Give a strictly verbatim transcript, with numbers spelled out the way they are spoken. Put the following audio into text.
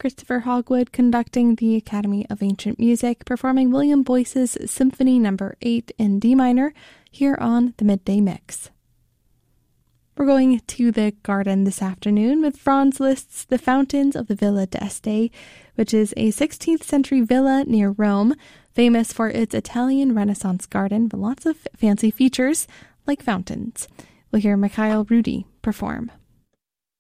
Christopher Hogwood conducting the Academy of Ancient Music, performing William Boyce's Symphony Number eight in D minor here on the Midday Mix. We're going to the garden this afternoon with Franz Liszt's The Fountains of the Villa d'Este, which is a sixteenth century villa near Rome, famous for its Italian Renaissance garden with lots of fancy features like fountains. We'll hear Mikhail Rudi perform.